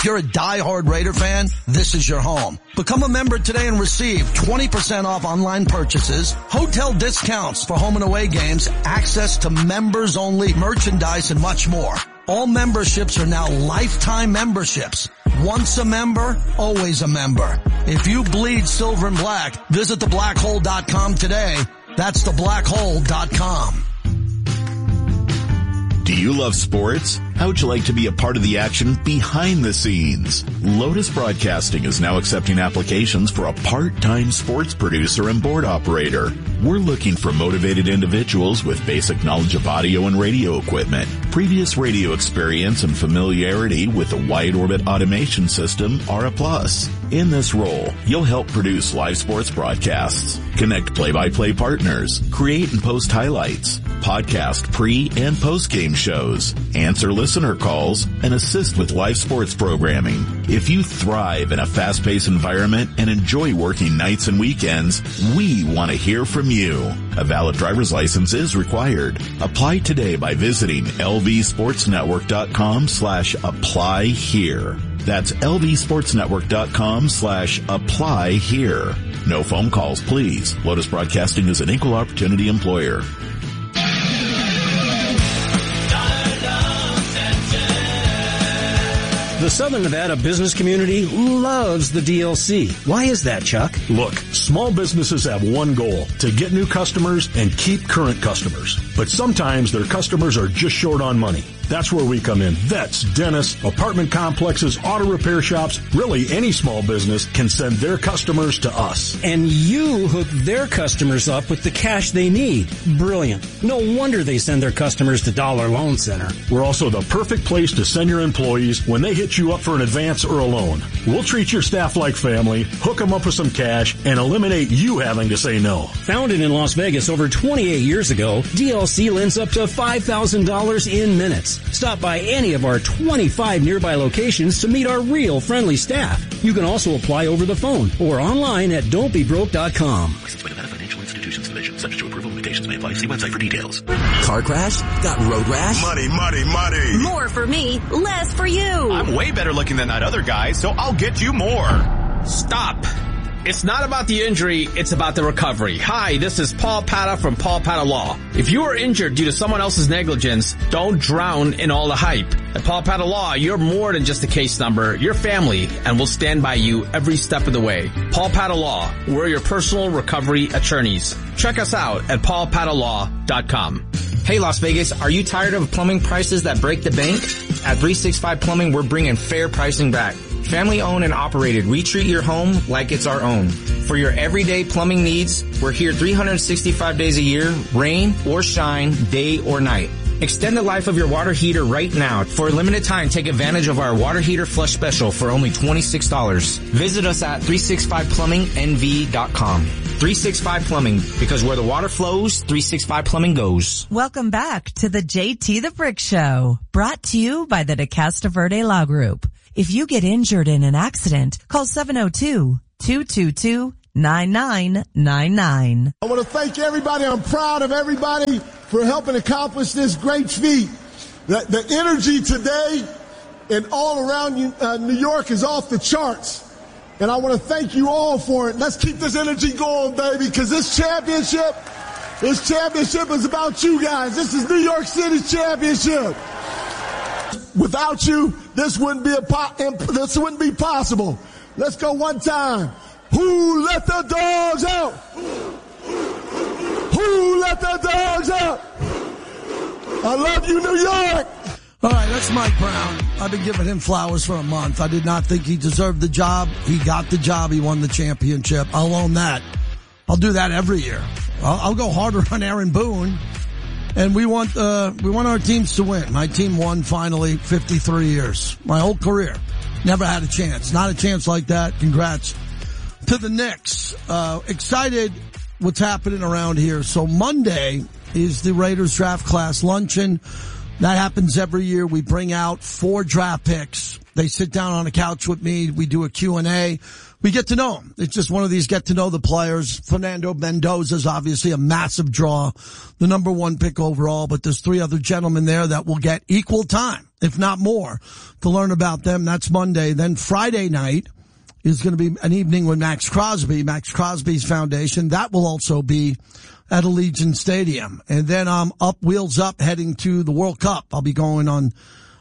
If you're a diehard Raider fan, this is your home. Become a member today and receive 20% off online purchases, hotel discounts for home and away games, access to members-only merchandise, and much more. All memberships are now lifetime memberships. Once a member, always a member. If you bleed silver and black, visit theblackhole.com today. That's theblackhole.com. Do you love sports? How would you like to be a part of the action behind the scenes? Lotus Broadcasting is now accepting applications for a part-time sports producer and board operator. We're looking for motivated individuals with basic knowledge of audio and radio equipment, previous radio experience, and familiarity with the wide orbit automation system are a plus. In this role, you'll help produce live sports broadcasts, connect play-by-play partners, create and post highlights, podcast pre- and post-game shows, answer listener calls, and assist with live sports programming. If you thrive in a fast-paced environment and enjoy working nights and weekends, we want to hear from you. A valid driver's license is required. Apply today by visiting lvsportsnetwork.com/apply here. That's lvsportsnetwork.com/apply here. No phone calls, please. Lotus Broadcasting is an equal opportunity employer. The Southern Nevada business community loves the DLC. Why is that, Chuck? Look, small businesses have one goal, to get new customers and keep current customers. But sometimes their customers are just short on money. That's where we come in. Vets, dentists, apartment complexes, auto repair shops, really any small business can send their customers to us. And you hook their customers up with the cash they need. Brilliant. No wonder they send their customers to Dollar Loan Center. We're also the perfect place to send your employees when they hit you up for an advance or a loan. We'll treat your staff like family, hook them up with some cash, and eliminate you having to say no. Founded in Las Vegas over 28 years ago, DLC lends up to $5,000 in minutes. Stop by any of our 25 nearby locations to meet our real friendly staff. You can also apply over the phone or online at don'tbebroke.com. Licensed by Nevada Financial Institutions Division. Subject to approval, limitations may apply. See website for details. Car crash? Got road rash? Money, money, money. More for me, less for you. I'm way better looking than that other guy, so I'll get you more. Stop. It's not about the injury, it's about the recovery. Hi, this is Paul Pata from Paul Pata Law. If you are injured due to someone else's negligence, don't drown in all the hype. At Paul Pata Law, you're more than just a case number. You're family, and we'll stand by you every step of the way. Paul Pata Law, we're your personal recovery attorneys. Check us out at paulpatalaw.com. Hey Las Vegas, are you tired of plumbing prices that break the bank? At 365 Plumbing, we're bringing fair pricing back. Family owned and operated, we treat your home like it's our own. For your everyday plumbing needs, we're here 365 days a year, rain or shine, day or night. Extend the life of your water heater right now. For a limited time, take advantage of our water heater flush special for only $26. Visit us at 365plumbingnv.com. 365 Plumbing, because where the water flows, 365 Plumbing goes. Welcome back to the JT the Brick Show, brought to you by the DeCasta Verde Law Group. If you get injured in an accident, call 702-222-9999. I want to thank everybody. I'm proud of everybody for helping accomplish this great feat. The energy today and all around New York is off the charts. And I want to thank you all for it. Let's keep this energy going, baby, because this championship is about you guys. This is New York City's championship. Without you, this wouldn't be possible. Let's go one time. Who let the dogs out? Who let the dogs out? I love you, New York. All right, that's Mike Brown. I've been giving him flowers for a month. I did not think he deserved the job. He got the job. He won the championship. I'll own that. I'll do that every year. I'll go harder on Aaron Boone. And we want our teams to win. My team won finally 53 years. My whole career. Never had a chance. Not a chance like that. Congrats to the Knicks. Excited what's happening around here. So Monday is the Raiders draft class luncheon. That happens every year. We bring out 4 draft picks They sit down on a couch with me. We do a Q&A. We get to know them. It's just one of these get to know the players. Fernando Mendoza is obviously a massive draw, the number 1 pick overall, but there's 3 other gentlemen there that will get equal time, if not more, to learn about them. That's Monday. Then Friday night is going to be an evening with Max Crosby, Max Crosby's foundation. That will also be at Allegiant Stadium. And then I'm wheels up, heading to the World Cup. I'll be going on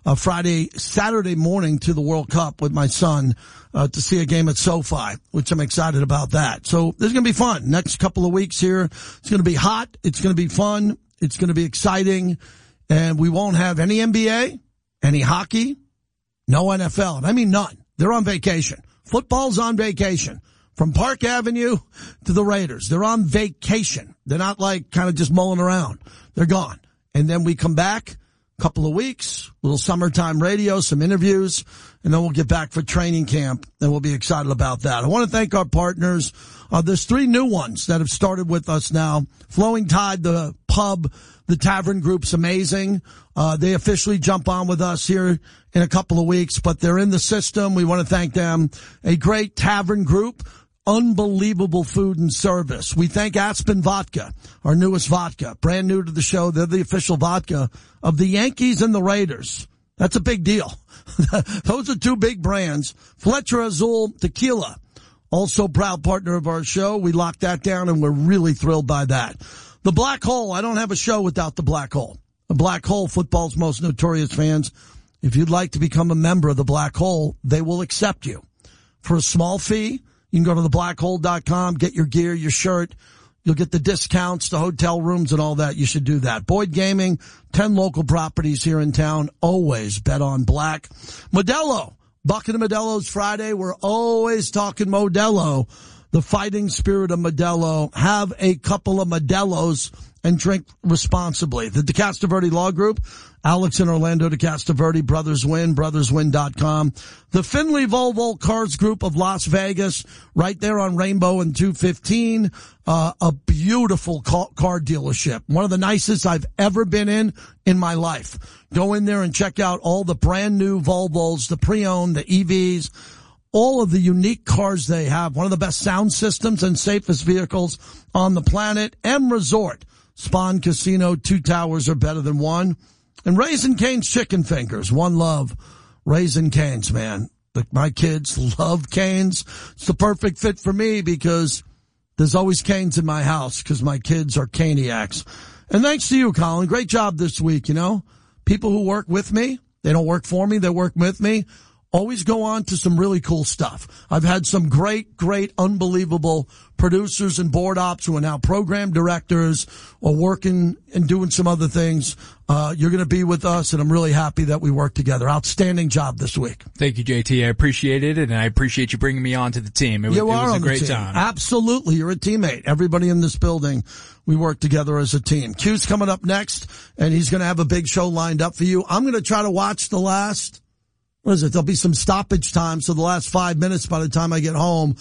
Saturday morning to the World Cup with my son to see a game at SoFi, which I'm excited about that. So this is going to be fun. Next couple of weeks here, it's going to be hot. It's going to be fun. It's going to be exciting. And we won't have any NBA, any hockey, no NFL. And I mean none. They're on vacation. Football's on vacation. From Park Avenue to the Raiders. They're on vacation. They're not like kind of just mulling around. They're gone. And then we come back, couple of weeks, little summertime radio, some interviews, and then we'll get back for training camp, and we'll be excited about that. I want to thank our partners. There's 3 new ones that have started with us now. Flowing Tide, the pub, the tavern group's amazing. They officially jump on with us here in a couple of weeks, but they're in the system. We want to thank them. A great tavern group. Unbelievable food and service. We thank Aspen Vodka, our newest vodka, brand new to the show. They're the official vodka of the Yankees and the Raiders. That's a big deal. Those are 2 big brands. Fletcher Azul Tequila, also proud partner of our show. We locked that down, and we're really thrilled by that. The Black Hole. I don't have a show without the Black Hole. The Black Hole, football's most notorious fans. If you'd like to become a member of the Black Hole, they will accept you for a small fee. You can go to theblackhole.com, get your gear, your shirt. You'll get the discounts, the hotel rooms, and all that. You should do that. Boyd Gaming, 10 local properties here in town. Always bet on black. Modelo. Bucket of Modelo's Friday. We're always talking Modelo. The fighting spirit of Modelo. Have a couple of Modelos and drink responsibly. The DeCastroverde Law Group, Alex and Orlando DeCastroverde, Brothers Win, brotherswin.com. The Finley Volvo Cars Group of Las Vegas, right there on Rainbow and 215. A beautiful car dealership. One of the nicest I've ever been in my life. Go in there and check out all the brand new Volvos, the pre-owned, the EVs, all of the unique cars they have. One of the best sound systems and safest vehicles on the planet. M Resort. Spawn Casino, 2 towers are better than 1. And Raising Cane's Chicken Fingers, one love. Raising Cane's, man. My kids love Cane's. It's the perfect fit for me because there's always Cane's in my house because my kids are Caniacs. And thanks to you, Colin. Great job this week, you know. People who work with me, they don't work for me, they work with me. Always go on to some really cool stuff. I've had some great, unbelievable producers and board ops who are now program directors or working and doing some other things. You're going to be with us, and I'm really happy that we work together. Outstanding job this week. Thank you, JT. I appreciate it, and I appreciate you bringing me on to the team. It was a great time. Absolutely. You're a teammate. Everybody in this building, we work together as a team. Q's coming up next, and he's going to have a big show lined up for you. I'm going to try to watch the last... What is it? There'll be some stoppage time, so the last 5 minutes by the time I get home.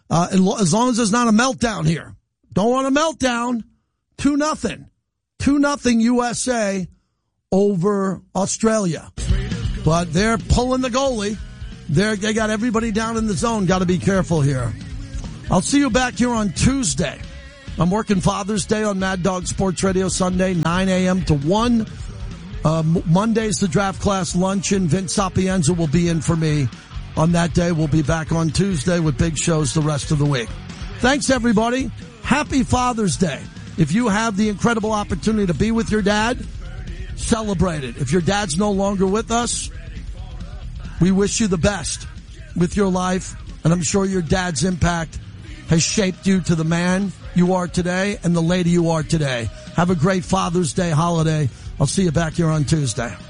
As long as there's not a meltdown here. Don't want a meltdown. 2-0. 2-0 USA over Australia. But they're pulling the goalie. They got everybody down in the zone. Got to be careful here. I'll see you back here on Tuesday. I'm working Father's Day on Mad Dog Sports Radio Sunday, 9 a.m. to 1. Monday's the draft class luncheon. Vince Sapienza will be in for me on that day. We'll be back on Tuesday with big shows the rest of the week. Thanks, everybody. Happy Father's Day. If you have the incredible opportunity to be with your dad, celebrate it. If your dad's no longer with us, we wish you the best with your life. And I'm sure your dad's impact has shaped you to the man you are today and the lady you are today. Have a great Father's Day holiday. I'll see you back here on Tuesday.